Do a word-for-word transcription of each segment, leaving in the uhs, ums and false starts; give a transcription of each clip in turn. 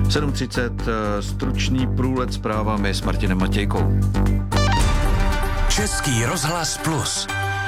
sedm třicet, stručný průlet zprávami s Martinem Matějkou. Český rozhlas Plus.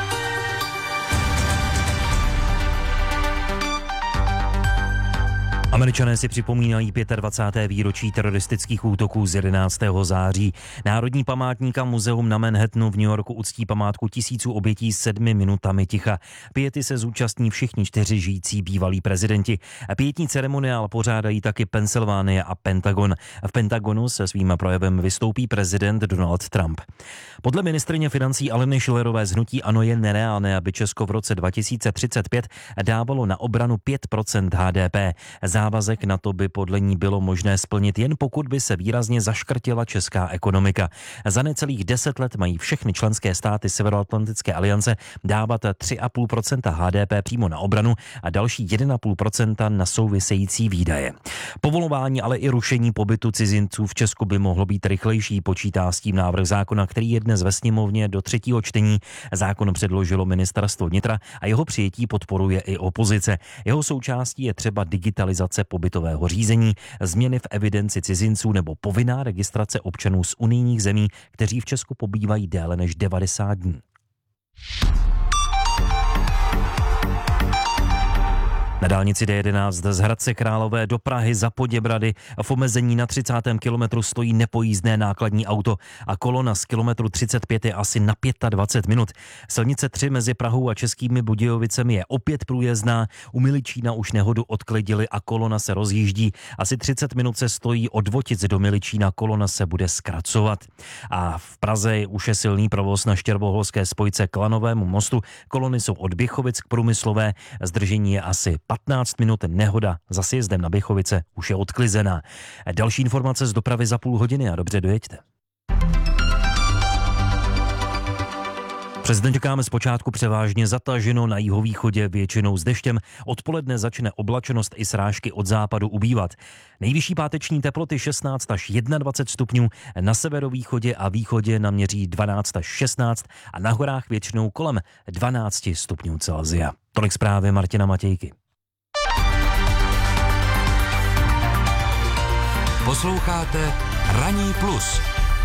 Američané si připomínají dvacáté páté výročí teroristických útoků z jedenáctého září. Národní památník a muzeum na Manhattanu v New Yorku uctí památku tisíců obětí sedmi minutami ticha. Piety se zúčastní všichni čtyři žijící bývalí prezidenti. Pietní ceremoniál pořádají taky Pensylvánie a Pentagon. V Pentagonu se svým projevem vystoupí prezident Donald Trump. Podle ministryně financí Aleny Schillerové z hnutí ANO je nereálné, aby Česko v roce dva tisíce třicet pět dávalo na obranu pět procent H D P. Závazek na to by podle ní bylo možné splnit jen pokud by se výrazně zaškrtila česká ekonomika. Za necelých deset let mají všechny členské státy Severoatlantické aliance dávat tři a půl procenta H D P přímo na obranu a další jedna a půl procenta na související výdaje. Povolování, ale i rušení pobytu cizinců v Česku by mohlo být rychlejší, počítá s tím návrh zákona, který je dnes ve sněmovně do třetího čtení. Zákon předložilo ministerstvo vnitra a jeho přijetí podporuje i opozice. Jeho součástí je třeba digitalizace pobytového řízení, změny v evidenci cizinců nebo povinná registrace občanů z unijních zemí, kteří v Česku pobývají déle než devadesát dní. Na dálnici D jedenáct z Hradce Králové do Prahy za Poděbrady v omezení na třicátém kilometru stojí nepojízdné nákladní auto a kolona z kilometru třicet pět je asi na dvacet pět minut. Silnice tři mezi Prahou a Českými Budějovicemi je opět průjezdná, u Miličína už nehodu odklidili a kolona se rozjíždí. Asi třicet minut se stojí od Votic do Miličína, kolona se bude zkracovat. A v Praze už je silný provoz na štěrboholské spojce k Lanovému mostu. Kolony jsou od Běchovic k Průmyslové, zdržení je asi patnáct minut, nehoda za sjezdem na Běchovice už je odklizená. Další informace z dopravy za půl hodiny a dobře dojeďte. Přes den čekáme zpočátku převážně zataženo, na jihovýchodě většinou s deštěm. Odpoledne začne oblačenost i srážky od západu ubývat. Nejvyšší páteční teploty šestnáct až dvacet jedna stupňů, na severovýchodě a východě naměří dvanáct až šestnáct a na horách většinou kolem dvanáct stupňů Celsia. Tolik zprávy Martina Matějky. Posloucháte Ranní plus.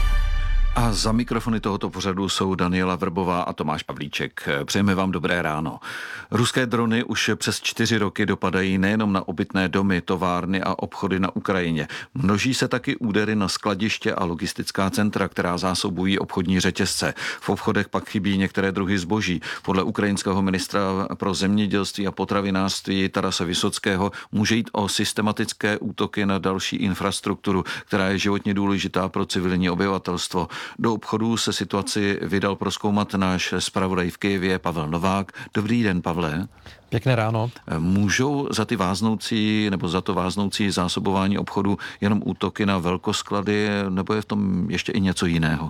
A za mikrofony tohoto pořadu jsou Daniela Vrbová a Tomáš Pavlíček. Přejeme vám dobré ráno. Ruské drony už přes čtyři roky dopadají nejenom na obytné domy, továrny a obchody na Ukrajině. Množí se taky údery na skladiště a logistická centra, která zásobují obchodní řetězce. V obchodech pak chybí některé druhy zboží. Podle ukrajinského ministra pro zemědělství a potravinářství Tarase Vysockého může jít o systematické útoky na další infrastrukturu, která je životně důležitá pro civilní obyvatelstvo. Do obchodů se situaci vydal prozkoumat náš zpravodaj v Kyjevě Pavel Novák. Dobrý den, Pavle. Pěkné ráno. Můžou za ty váznoucí nebo za to váznoucí zásobování obchodu jenom útoky na velkosklady, nebo je v tom ještě i něco jiného?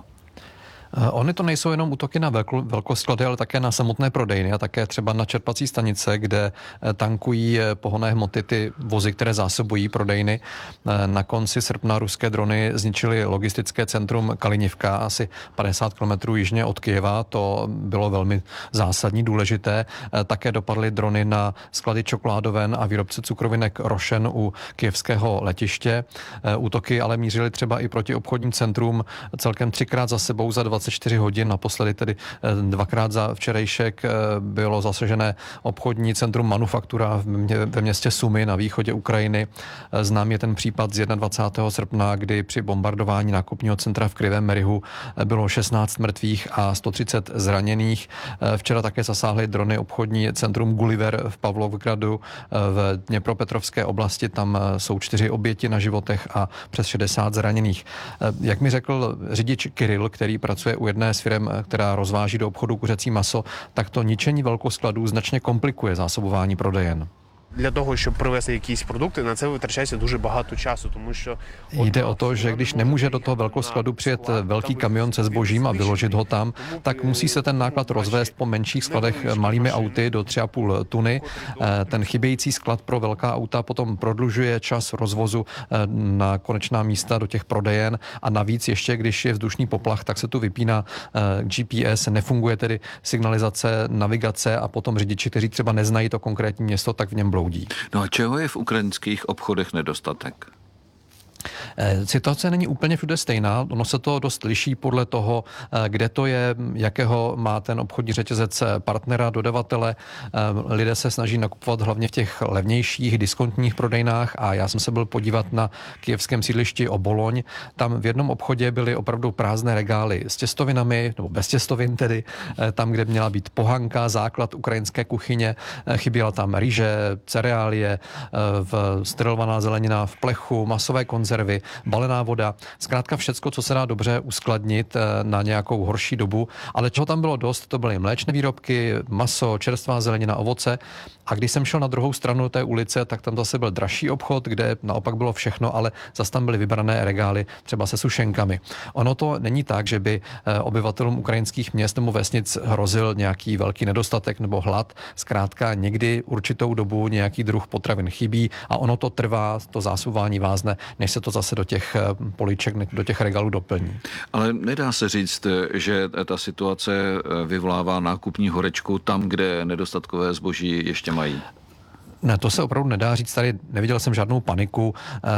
Ony to nejsou jenom útoky na velkosklady, ale také na samotné prodejny a také třeba na čerpací stanice, kde tankují pohonné hmoty ty vozy, které zásobují prodejny. Na konci srpna ruské drony zničily logistické centrum Kalinivka, asi padesát kilometrů jižně od Kyjeva. To bylo velmi zásadní, důležité. Také dopadly drony na sklady čokoládoven a výrobce cukrovinek Rošen u kyjevského letiště. Útoky ale mířily třeba i proti obchodním centrům měsícům třikrát za sebou za dvacet čtyři hodin, naposledy tedy dvakrát za včerejšek bylo zasažené obchodní centrum Manufaktura ve městě Sumy na východě Ukrajiny. Znám je ten případ z dvacátého prvního srpna, kdy při bombardování nákupního centra v Krivém Merihu bylo šestnáct mrtvých a sto třicet zraněných. Včera také zasáhly drony obchodní centrum Gulliver v Pavlovgradu v Dněpropetrovské oblasti. Tam jsou čtyři oběti na životech a přes šedesát zraněných. Jak mi řekl řidič Kiril, který pracuje u jedné z firem, která rozváží do obchodu kuřecí maso, tak to ničení velkoskladů značně komplikuje zásobování prodejen. Для того, щоб привезти якісь продукти, на це витрачається дуже багато часу, тому що jde o to, že když nemůže do toho velkoskladu přijet velký kamion se zbožím a vyložit ho tam, tak musí se ten náklad rozvést po menších skladech malými auty do tři a půl tuny. Ten chybějící sklad pro velká auta potom prodlužuje čas rozvozu na konečná místa do těch prodejen a navíc ještě, když je vzdušný poplach, tak se tu vypíná G P S, nefunguje tedy signalizace, navigace a potom řidiči, kteří třeba neznají to konkrétní město, tak v něm bloudí. No a čeho je v ukrajinských obchodech nedostatek? Situace není úplně všude stejná, ono se to dost liší podle toho, kde to je, jakého má ten obchodní řetězec partnera, dodavatele. Lidé se snaží nakupovat hlavně v těch levnějších diskontních prodejnách a já jsem se byl podívat na kyjevském sídlišti Oboloň. Tam v jednom obchodě byly opravdu prázdné regály s těstovinami, nebo bez těstovin tedy, tam, kde měla být pohanka, základ ukrajinské kuchyně, chyběla tam rýže, cereálie, v sterilovaná zelenina v plechu, masové konzervy, balená voda, zkrátka všecko, co se dá dobře uskladnit na nějakou horší dobu, ale čeho tam bylo dost, to byly mléčné výrobky, maso, čerstvá zelenina, ovoce. A když jsem šel na druhou stranu té ulice, tak tam zase byl dražší obchod, kde naopak bylo všechno, ale zase tam byly vybrané regály třeba se sušenkami. Ono to není tak, že by obyvatelům ukrajinských měst nebo vesnic hrozil nějaký velký nedostatek nebo hlad. Zkrátka někdy určitou dobu nějaký druh potravin chybí a ono to trvá, to zásobování vázne, než se to zase do těch políček, do těch regálů doplní. Ale nedá se říct, že ta situace vyvolává nákupní horečku tam, kde nedostatkové zboží ještě mají. Ne, to se opravdu nedá říct. Tady neviděl jsem žádnou paniku.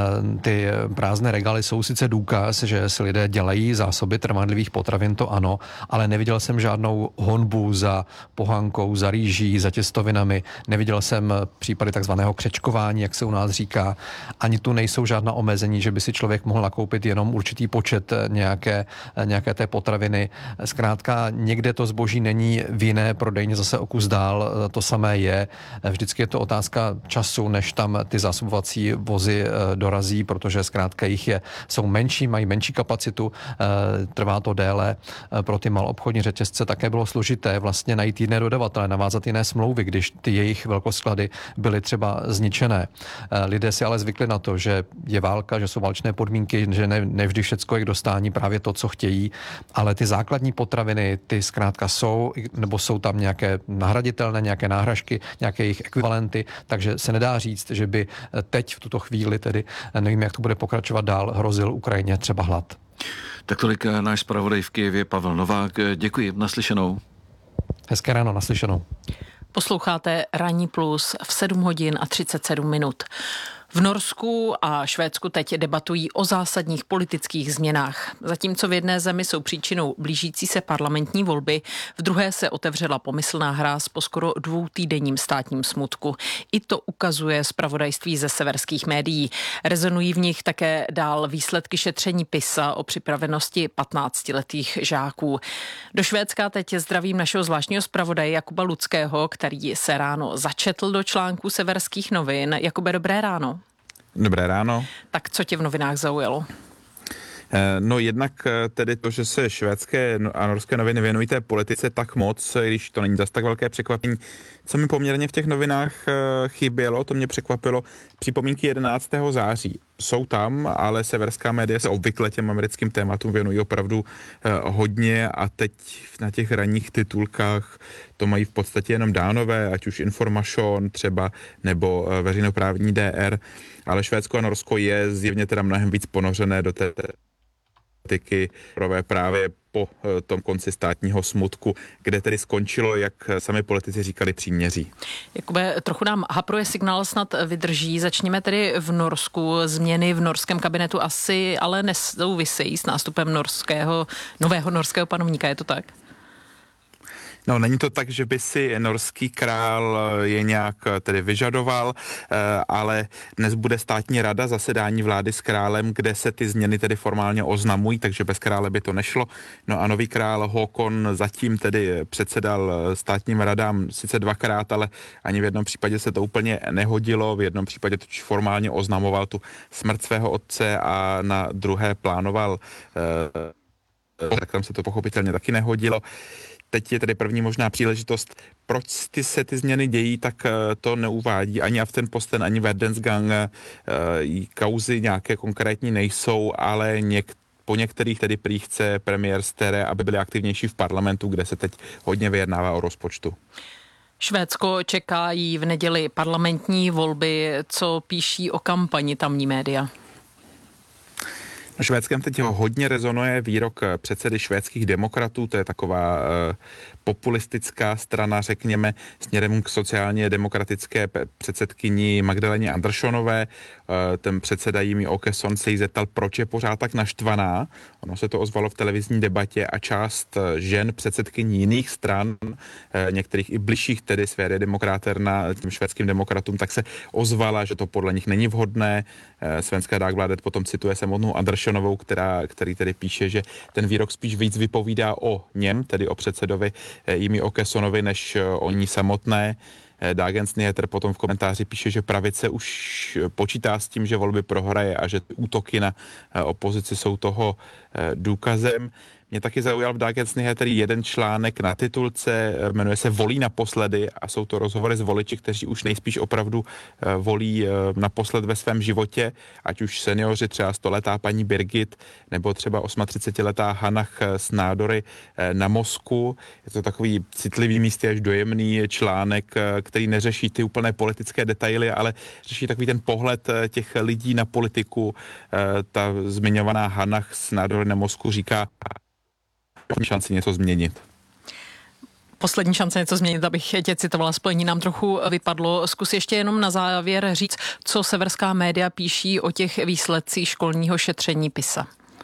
Ty prázdné regály jsou sice důkaz, že si lidé dělají zásoby trvanlivých potravin, to ano, ale neviděl jsem žádnou honbu za pohankou, za rýží, za těstovinami. Neviděl jsem případy takzvaného křečkování, jak se u nás říká. Ani tu nejsou žádná omezení, že by si člověk mohl nakoupit jenom určitý počet nějaké, nějaké té potraviny. Zkrátka někde to zboží není, v jiné prodejně zase o kus dál, to samé je. Vždycky je to otázka času, než tam ty zásobovací vozy dorazí, protože zkrátka jich je, jsou menší, mají menší kapacitu, trvá to déle. Pro ty maloobchodní řetězce také bylo složité vlastně najít jiné dodavatele, navázat jiné smlouvy, když ty jejich velkosklady byly třeba zničené. Lidé si ale zvykli na to, že je válka, že jsou válčné podmínky, že ne, nevždy všecko je k dostání právě to, co chtějí, ale ty základní potraviny, ty zkrátka jsou, nebo jsou tam nějaké nahraditelné, nějaké náhražky, nějaké jejich ekvivalenty, takže se nedá říct, že by teď v tuto chvíli, tedy nevím, jak to bude pokračovat dál, hrozil Ukrajině třeba hlad. Tak tolik náš zpravodaj v Kyjevě Pavel Novák. Děkuji, naslyšenou. Hezké ráno, naslyšenou. Posloucháte Ranní plus v sedm hodin a třicet sedm minut. V Norsku a Švédsku teď debatují o zásadních politických změnách. Zatímco v jedné zemi jsou příčinou blížící se parlamentní volby, v druhé se otevřela pomyslná hráz po skoro dvoutýdenním státním smutku. I to ukazuje zpravodajství ze severských médií. Rezonují v nich také dál výsledky šetření PISA o připravenosti patnáctiletých žáků. Do Švédska teď zdravím našeho zvláštního zpravodaje Jakuba Ludského, který se ráno začetl do článků severských novin. Jakube, dobré ráno. Dobré ráno. Tak co tě v novinách zaujalo? No jednak tedy to, že se švédské a norské noviny věnují té politice tak moc, když to není zas tak velké překvapení. Co mi poměrně v těch novinách chybělo, to mě překvapilo, připomínky jedenáctého září. Jsou tam, ale severská média se obvykle těm americkým tématům věnují opravdu hodně a teď na těch ranních titulkách to mají v podstatě jenom Dánové, ať už Information třeba nebo veřejnoprávní D R, ale Švédsko a Norsko je zjevně teda mnohem víc ponořené do té politiky právě po tom konci státního smutku, kde tedy skončilo, jak sami politici říkali, příměří. Jakube, trochu nám hapruje signál, snad vydrží. Začněme tedy v Norsku. Změny v norském kabinetu asi ale nesouvisejí s nástupem norského, nového norského panovníka, je to tak? No, není to tak, že by si norský král je nějak tedy vyžadoval, ale dnes bude státní rada, zasedání vlády s králem, kde se ty změny tedy formálně oznamují, takže bez krále by to nešlo. No a nový král Håkon zatím tedy předsedal státním radám sice dvakrát, ale ani v jednom případě se to úplně nehodilo, v jednom případě totiž formálně oznamoval tu smrt svého otce a na druhé plánoval, tak tam se to pochopitelně taky nehodilo. Teď je tedy první možná příležitost, proč ty se ty změny dějí, tak to neuvádí ani Aftenposten, ani Verdensgang. Kauzy nějaké konkrétní nejsou, ale něk- po některých tedy prý chce premiér Stere, aby byli aktivnější v parlamentu, kde se teď hodně vyjednává o rozpočtu. Švédsko čekají v neděli parlamentní volby, co píší o kampani tamní média? Švédskem teď hodně rezonuje výrok předsedy švédských demokratů, to je taková uh, populistická strana, řekněme, směrem k sociálně demokratické předsedkyni Magdaleně Anderssonové. Uh, ten předseda Jimmie Åkesson se jí zeptal, proč je pořád tak naštvaná. Ono se to ozvalo v televizní debatě a část žen předsedkyní jiných stran, uh, některých i bližších tedy Sverige Demokraterna, těm švédským demokratům, tak se ozvala, že to podle nich není vhodné. Uh, Svenska Dagbladet potom cituje samotnou Anderssonovou, která, který tedy píše, že ten výrok spíš víc vypovídá o něm, tedy o předsedovi Jimmie Åkessonovi, než o ní samotné. Dagens Nyheter potom v komentáři píše, že pravice už počítá s tím, že volby prohraje a že útoky na opozici jsou toho důkazem. Mě taky zaujal v Dagens Nyheter jeden článek na titulce, jmenuje se Volí naposledy a jsou to rozhovory s voliči, kteří už nejspíš opravdu volí naposled ve svém životě, ať už seniori, třeba stoletá paní Birgit, nebo třeba třicetiosmiletá Hannah s nádory na mozku. Je to takový citlivý místý až dojemný článek, který neřeší ty úplné politické detaily, ale řeší takový ten pohled těch lidí na politiku. Ta zmiňovaná Hannah s nádory na mozku říká, šanci něco změnit. Poslední šance něco změnit, abych tě citovala, spojení nám trochu vypadlo. Zkus ještě jenom na závěr říct, co severská média píší o těch výsledcích školního šetření PISA.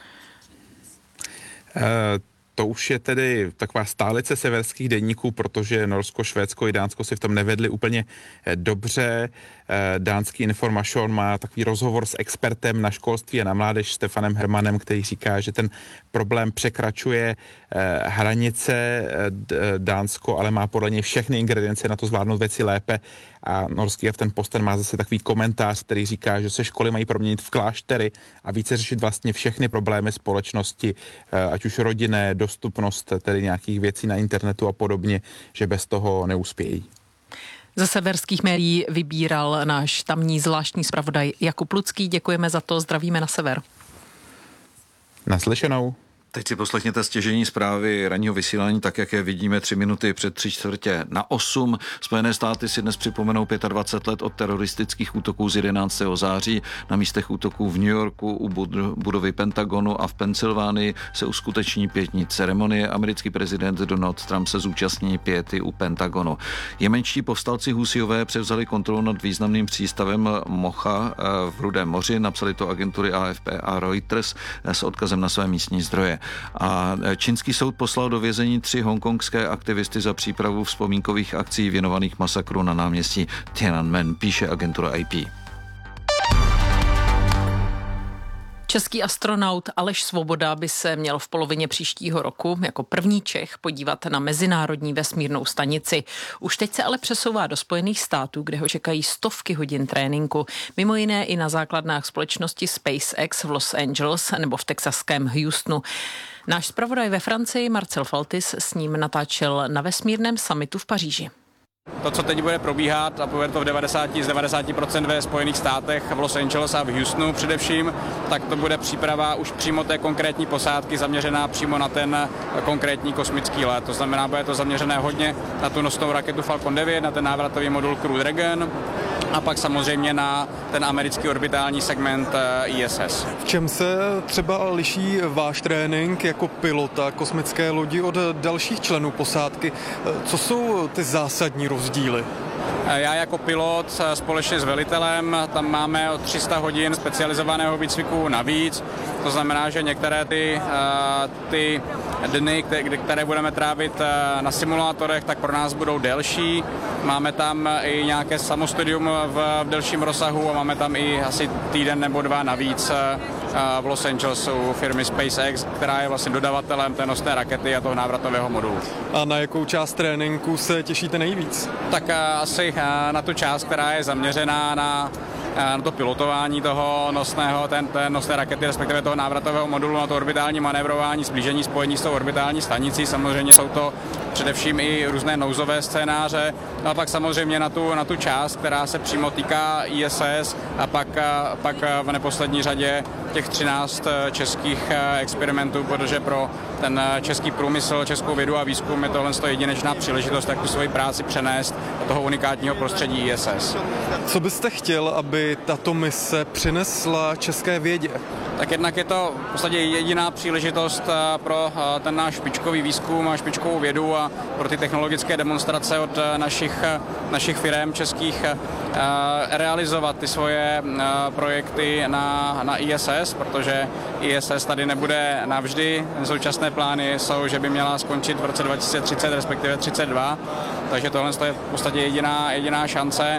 Uh, To už je tedy taková stálice severských deníků, protože Norsko, Švédsko i Dánsko si v tom nevedli úplně dobře. Dánský Information má takový rozhovor s expertem na školství a na mládež Stefanem Hermanem, který říká, že ten problém překračuje hranice. Dánsko ale má podle něj všechny ingredience na to zvládnout věci lépe. A norský Aftenposten má zase takový komentář, který říká, že se školy mají proměnit v kláštery a více řešit vlastně všechny problémy společnosti, ať už rodinné, dostupnost tedy nějakých věcí na internetu a podobně, že bez toho neuspějí. Ze severských médií vybíral náš tamní zvláštní zpravodaj Jakub Lucký. Děkujeme za to, zdravíme na sever. Naslyšenou. Teď si poslechněte stěžejní zprávy ranního vysílání, tak jak je vidíme tři minuty před tři čtvrtě na osm. Spojené státy si dnes připomenou dvacet pět let od teroristických útoků z jedenáctého září. Na místech útoků v New Yorku, u budovy Pentagonu a v Pensylvánii se uskuteční pietní ceremonie. Americký prezident Donald Trump se zúčastní piety u Pentagonu. Jemenští povstalci Husíové převzali kontrolu nad významným přístavem Mocha v Rudém moři. Napsali to agentury A F P a Reuters s odkazem na své místní zdroje. A čínský soud poslal do vězení tři hongkongské aktivisty za přípravu vzpomínkových akcí věnovaných masakru na náměstí Tiananmen, píše agentura A P. Český astronaut Aleš Svoboda by se měl v polovině příštího roku jako první Čech podívat na mezinárodní vesmírnou stanici. Už teď se ale přesouvá do Spojených států, kde ho čekají stovky hodin tréninku. Mimo jiné i na základnách společnosti SpaceX v Los Angeles nebo v texaském Houstonu. Náš zpravodaj ve Francii Marcel Faltis s ním natáčel na vesmírném summitu v Paříži. To, co teď bude probíhat, a bude to v devadesát z devadesáti procent ve Spojených státech, v Los Angeles a v Houstonu především, tak to bude příprava už přímo té konkrétní posádky zaměřená přímo na ten konkrétní kosmický let. To znamená, bude to zaměřené hodně na tu nosnou raketu Falcon devět, na ten návratový modul Crew Dragon a pak samozřejmě na ten americký orbitální segment I S S. V čem se třeba liší váš trénink jako pilota kosmické lodi od dalších členů posádky? Co jsou ty zásadní rozdíly? Já jako pilot společně s velitelem, tam máme o tři sta hodin specializovaného výcviku navíc. To znamená, že některé ty, ty dny, které budeme trávit na simulátorech, tak pro nás budou delší. Máme tam i nějaké samostudium v, v delším rozsahu a máme tam i asi týden nebo dva navíc v Los Angeles u firmy SpaceX, která je vlastně dodavatelem té nosné rakety a toho návratového modulu. A na jakou část tréninku se těšíte nejvíc? Tak asi na tu část, která je zaměřená na na to pilotování toho nosného, ten, ten nosné rakety, respektive toho návratového modulu, na to orbitální manévrování, sblížení, spojení s tou orbitální stanicí. Samozřejmě jsou to především i různé nouzové scénáře. A pak samozřejmě na tu, na tu část, která se přímo týká I S S a pak, a pak v neposlední řadě těch třináct českých experimentů, protože pro ten český průmysl, českou vědu a výzkum je tohle jedinečná příležitost, tak tu svoji práci přenést do toho unikátního prostředí I S S. Co byste chtěl, aby tato mise přinesla české vědě? Tak jednak je to v podstatě jediná příležitost pro ten náš špičkový výzkum a špičkovou vědu a pro ty technologické demonstrace od našich, našich firem českých realizovat ty svoje projekty na, na I S S, protože I S S tady nebude navždy. Současné plány jsou, že by měla skončit v roce dva tisíce třicet, respektive třicet dva, takže tohle je v podstatě jediná, jediná šance.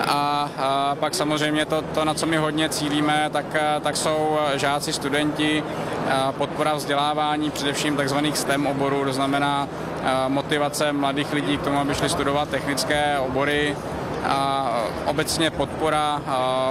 A, a pak samozřejmě to, to, na co my hodně cílíme, tak, tak jsou žáci, studenti, podpora vzdělávání, především takzvaných S T E M oborů, to znamená motivace mladých lidí k tomu, aby šli studovat technické obory, a obecně podpora,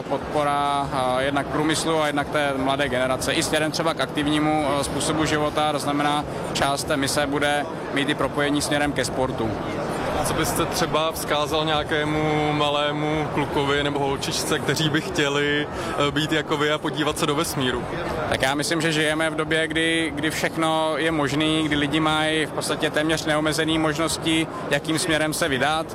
podpora jednak průmyslu a jednak té mladé generace. I směrem třeba k aktivnímu způsobu života, to znamená část té mise bude mít i propojení směrem ke sportu. Co byste třeba vzkázal nějakému malému klukovi nebo holčičce, kteří by chtěli být jako vy a podívat se do vesmíru? Tak já myslím, že žijeme v době, kdy, kdy všechno je možné, kdy lidi mají v podstatě téměř neomezené možnosti, jakým směrem se vydat.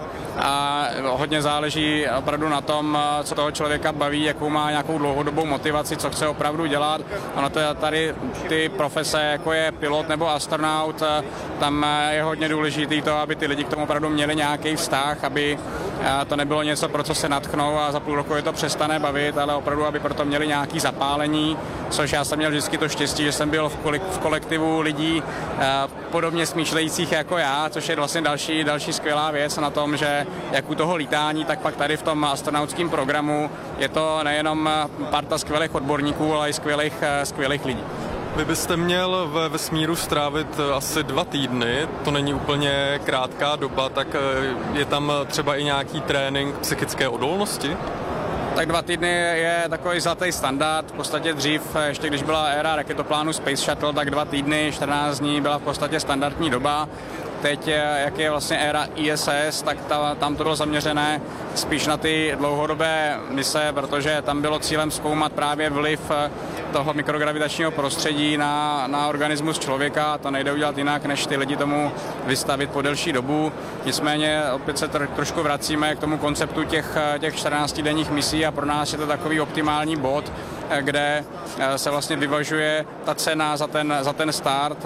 A hodně záleží opravdu na tom, co toho člověka baví, jakou má nějakou dlouhodobou motivaci, co chce opravdu dělat. Ono to je tady ty profese, jako je pilot nebo astronaut, tam je hodně důležité to, aby ty lidi k tomu opravdu měli nějaký vztah, aby to nebylo něco, pro co se nadchnou a za půl roku je to přestane bavit, ale opravdu, aby proto měli nějaký zapálení, což já jsem měl vždycky to štěstí, že jsem byl v, kolik, v kolektivu lidí podobně smýšlejících jako já, což je vlastně další, další skvělá věc na tom, že jak u toho lítání, tak pak tady v tom astronautském programu je to nejenom parta skvělých odborníků, ale i skvělých, skvělých lidí. Vy byste měl ve vesmíru strávit asi dva týdny, to není úplně krátká doba, tak je tam třeba i nějaký trénink psychické odolnosti? Tak dva týdny je takový zlatý standard. V podstatě dřív, ještě když byla éra raketoplánu Space Shuttle, tak dva týdny, čtrnáct dní byla v podstatě standardní doba. Teď, jak je vlastně éra I S S, tak ta, tam to bylo zaměřené spíš na ty dlouhodobé mise, protože tam bylo cílem zkoumat právě vliv toho mikrogravitačního prostředí na, na organismus člověka. To nejde udělat jinak, než ty lidi tomu vystavit po delší dobu. Nicméně opět se tro, trošku vracíme k tomu konceptu těch, těch čtrnáctidenních misí a pro nás je to takový optimální bod, kde se vlastně vyvažuje ta cena za ten, za ten start a,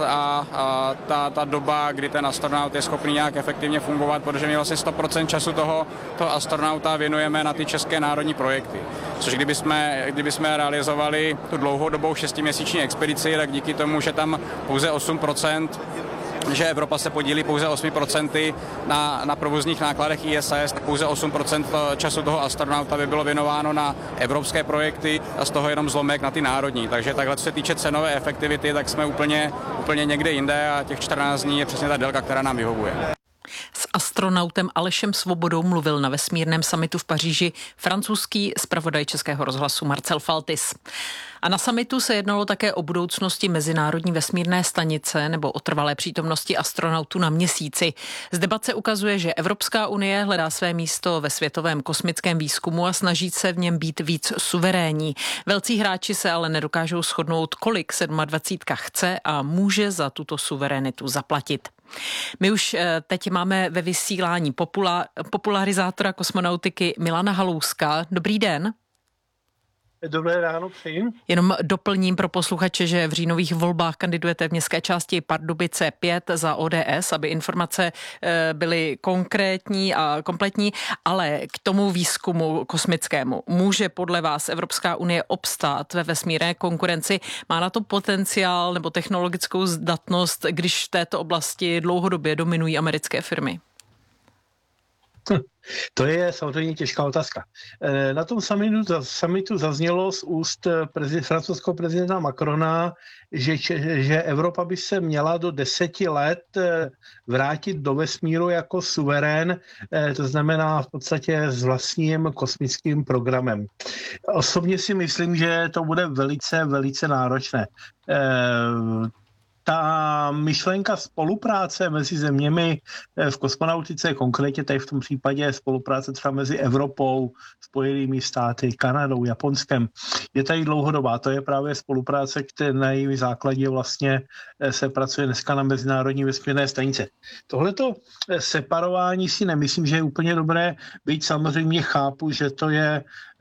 a ta, ta doba, kdy ten astronaut je schopný nějak efektivně fungovat, protože my vlastně sto procent času toho, toho astronauta věnujeme na ty české národní projekty. Což kdyby jsme, kdyby jsme realizovali tu dlouhodobou šestiměsíční expedici, tak díky tomu, že tam pouze osm procent že Evropa se podílí pouze osm procent na, na provozních nákladech I S S, tak pouze osm procent času toho astronauta by bylo věnováno na evropské projekty a z toho jenom zlomek na ty národní. Takže takhle, co se týče cenové efektivity, tak jsme úplně, úplně někde jinde a těch čtrnáct dní je přesně ta délka, která nám vyhovuje. S astronautem Alešem Svobodou mluvil na vesmírném summitu v Paříži francouzský zpravodaj Českého rozhlasu Marcel Faltis. A na summitu se jednalo také o budoucnosti Mezinárodní vesmírné stanice nebo o trvalé přítomnosti astronautů na Měsíci. Z debat se ukazuje, že Evropská unie hledá své místo ve světovém kosmickém výzkumu a snaží se v něm být víc suverénní. Velcí hráči se ale nedokážou shodnout, kolik sedmadvacítka chce a může za tuto suverenitu zaplatit. My už teď máme ve vysílání popula, popularizátora kosmonautiky Milana Halouska. Dobrý den. Dobré ráno, přeji. Jenom doplním pro posluchače, že v říjnových volbách kandidujete v městské části Pardubice pět za O D S, aby informace byly konkrétní a kompletní, ale k tomu výzkumu kosmickému může podle vás Evropská unie obstát ve vesmírné konkurenci? Má na to potenciál nebo technologickou zdatnost, když v této oblasti dlouhodobě dominují americké firmy? To je samozřejmě těžká otázka. Na tom summitu, summitu zaznělo z úst prezid, francouzského prezidenta Macrona, že, že Evropa by se měla do deseti let vrátit do vesmíru jako suverén, to znamená v podstatě s vlastním kosmickým programem. Osobně si myslím, že to bude velice, velice náročné. ta myšlenka spolupráce mezi zeměmi v kosmonautice, konkrétně tady v tom případě spolupráce třeba mezi Evropou, Spojenými státy, Kanadou, Japonskem, je tady dlouhodobá. To je právě spolupráce, která na její základě vlastně se pracuje dneska na Mezinárodní vesmírné stanice. Tohleto separování si nemyslím, že je úplně dobré, byť samozřejmě chápu, že to je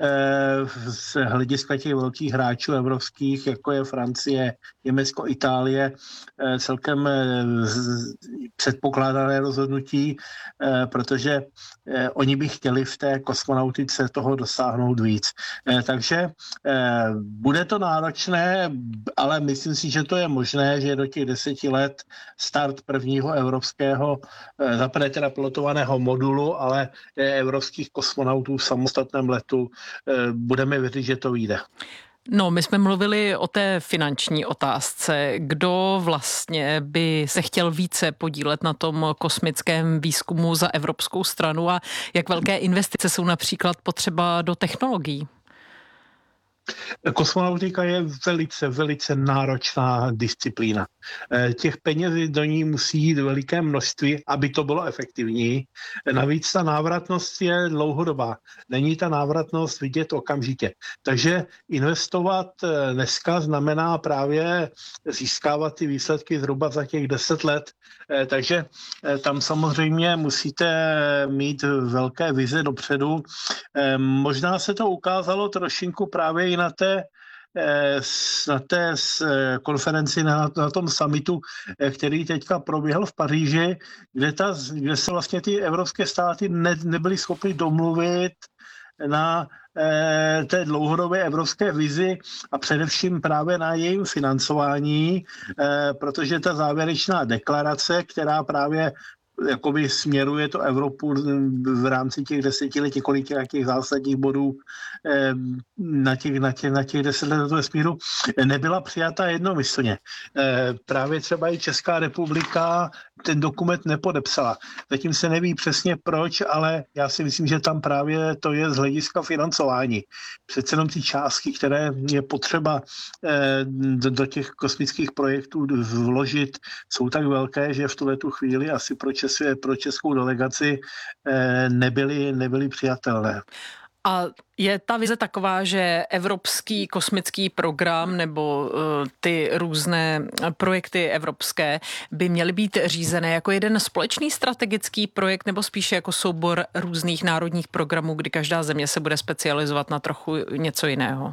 z hlediska těch velkých hráčů evropských, jako je Francie, Německo, Itálie, celkem předpokládané rozhodnutí, protože oni by chtěli v té kosmonautice toho dosáhnout víc. Takže bude to náročné, ale myslím si, že to je možné, že do těch deseti let start prvního evropského, zaprvé teda pilotovaného modulu, ale evropských kosmonautů v samostatném letu, budeme věřit, že to vyjde. No, my jsme mluvili o té finanční otázce. Kdo vlastně by se chtěl více podílet na tom kosmickém výzkumu za evropskou stranu a jak velké investice jsou například potřeba do technologií? Kosmonautika je velice, velice náročná disciplína. Těch peněz do ní musí jít veliké množství, aby to bylo efektivní. Navíc ta návratnost je dlouhodobá. Není ta návratnost vidět okamžitě. Takže investovat dneska znamená právě získávat ty výsledky zhruba za těch deset let. Takže tam samozřejmě musíte mít velké vize dopředu. Možná se to ukázalo trošinku právě i na té na té konferenci, na, na tom summitu, který teďka proběhl v Paříži, kde, ta, kde se vlastně ty evropské státy ne, nebyly schopny domluvit na eh, té dlouhodobé evropské vizi a především právě na jejím financování, eh, protože ta závěrečná deklarace, která právě jakoby směruje to Evropu v rámci těch desetiletí, kolik těch zásadních bodů na těch, na těch, na těch deset let do vesmíru, nebyla přijata jednomyslně. Právě třeba i Česká republika ten dokument nepodepsala. Zatím se neví přesně proč, ale já si myslím, že tam právě to je z hlediska financování. Přece jenom ty částky, které je potřeba do, do těch kosmických projektů vložit, jsou tak velké, že v tuhletu chvíli asi pro, Čes, pro českou delegaci nebyly, nebyly přijatelné. A je ta vize taková, že evropský kosmický program nebo uh, ty různé projekty evropské by měly být řízené jako jeden společný strategický projekt nebo spíše jako soubor různých národních programů, kdy každá země se bude specializovat na trochu něco jiného?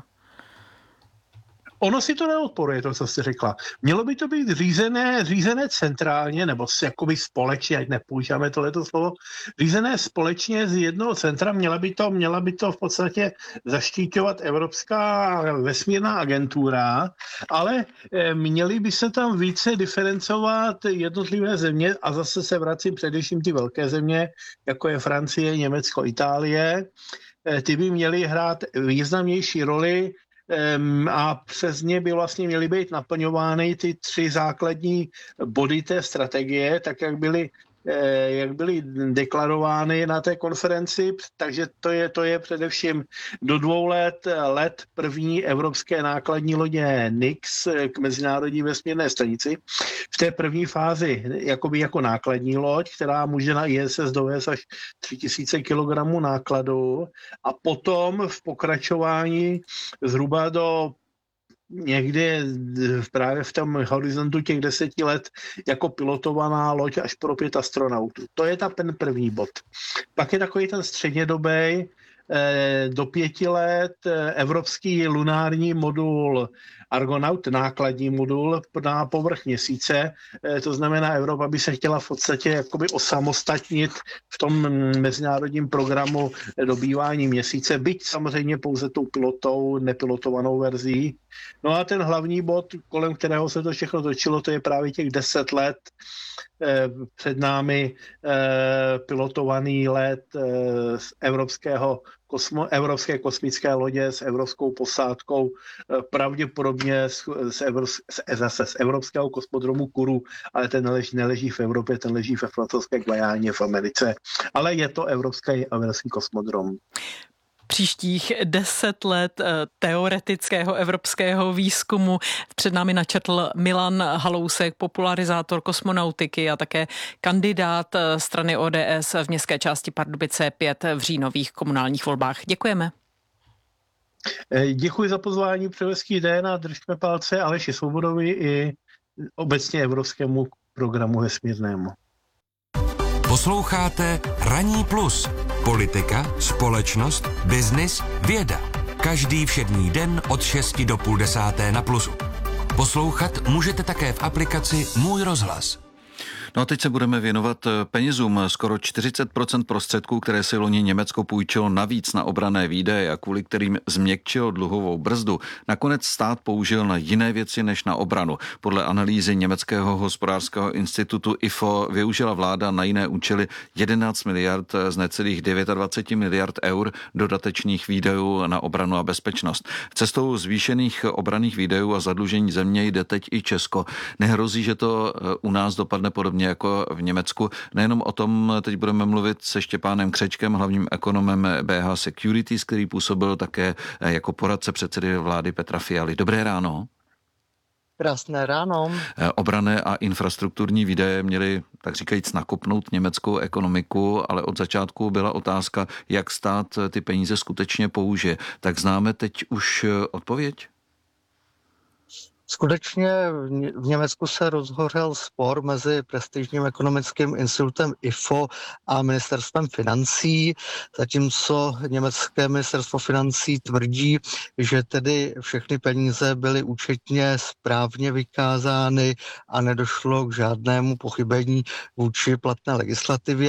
Ono si to neodporuje, to, co jsi řekla. Mělo by to být řízené, řízené centrálně, nebo jakoby společně, ať nepoužíváme tohleto slovo, řízené společně z jednoho centra, měla by to, měla by to v podstatě zaštiťovat Evropská vesmírná agentura, ale měly by se tam více diferencovat jednotlivé země a zase se vracím především ty velké země, jako je Francie, Německo, Itálie. Ty by měly hrát významnější roli a přes ně by vlastně měly být naplňovány ty tři základní body té strategie, tak jak byly, jak byly deklarovány na té konferenci, takže to je, to je především do dvou let let první evropské nákladní lodě N I X k Mezinárodní vesmírné stanici. V té první fázi jakoby jako nákladní loď, která může na I S S dovést až tři tisíce kilogramů nákladu a potom v pokračování zhruba do někdy právě v tom horizontu těch deseti let jako pilotovaná loď až pro pět astronautů. To je ta ten první bod. Pak je takový ten střednědobý do pěti let evropský lunární modul Argonaut, nákladní modul na povrch měsíce. To znamená, Evropa by se chtěla v podstatě jakoby osamostatnit v tom mezinárodním programu dobývání měsíce, byť samozřejmě pouze tou pilotou, nepilotovanou verzí. No a ten hlavní bod, kolem kterého se to všechno točilo, to je právě těch deset let před námi pilotovaný let z evropského kosmo, evropské kosmické lodě s evropskou posádkou, pravděpodobně z, z, Evros, zase z evropského kosmodromu Kourou, ale ten neleží, neleží v Evropě, ten leží ve francouzské Guajáně v Americe, ale je to evropský, evropský kosmodrom. Příštích deset let teoretického evropského výzkumu před námi načetl Milan Halousek, popularizátor kosmonautiky a také kandidát strany O D S v městské části Pardubice pět v říjnových komunálních volbách. Děkujeme. Děkuji za pozvání, přeji hezký den a držme palce Aleši Svobodovi i obecně evropskému programu vesmírnému. Posloucháte Ranní plus. Politika, společnost, biznis, věda. Každý všední den od šesti do půl desáté na Plusu. Poslouchat můžete také v aplikaci Můj rozhlas. No a teď se budeme věnovat penězům. Skoro čtyřicet procent prostředků, které si loni Německo půjčilo navíc na obranné výdaje a kvůli kterým změkčilo dluhovou brzdu, nakonec stát použil na jiné věci než na obranu. Podle analýzy Německého hospodářského institutu I F O využila vláda na jiné účely jedenáct miliard z necelých dvacet devět miliard eur dodatečných výdajů na obranu a bezpečnost. Cestou zvýšených obranných výdajů a zadlužení země jde teď i Česko. Nehrozí, že to u nás dopadne podobně jako v Německu. Nejenom o tom teď budeme mluvit se Štěpánem Křečkem, hlavním ekonomem B H Securities, který působil také jako poradce předsedy vlády Petra Fialy. Dobré ráno. Krásné ráno. Obranné a infrastrukturní výdaje měly, tak říkajíc, nakopnout německou ekonomiku, ale od začátku byla otázka, jak stát ty peníze skutečně použije. Tak známe teď už odpověď? Skutečně v Německu se rozhořel spor mezi prestižním ekonomickým institutem I F O a ministerstvem financí, zatímco německé ministerstvo financí tvrdí, že tedy všechny peníze byly účetně správně vykázány a nedošlo k žádnému pochybení vůči platné legislativě.